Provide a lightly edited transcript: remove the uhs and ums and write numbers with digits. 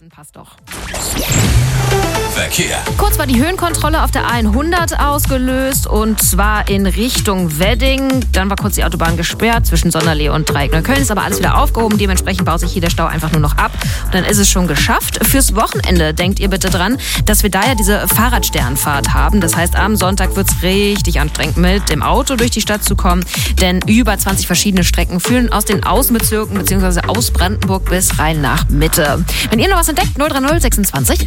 passt doch. Verkehr. Kurz war die Höhenkontrolle auf der A100 ausgelöst und zwar in Richtung Wedding. Dann war kurz die Autobahn gesperrt zwischen Sonderlee und Dreieck-Neukölln. Ist aber alles wieder aufgehoben. Dementsprechend baut sich hier der Stau einfach nur noch ab. Und dann ist es schon geschafft. Fürs Wochenende denkt ihr bitte dran, dass wir da ja diese Fahrradsternfahrt haben. Das heißt, am Sonntag wird es richtig anstrengend, mit dem Auto durch die Stadt zu kommen. Denn über 20 verschiedene Strecken führen aus den Außenbezirken bzw. aus Brandenburg bis rein nach Mitte. Wenn ihr noch was entdeckt, 030 26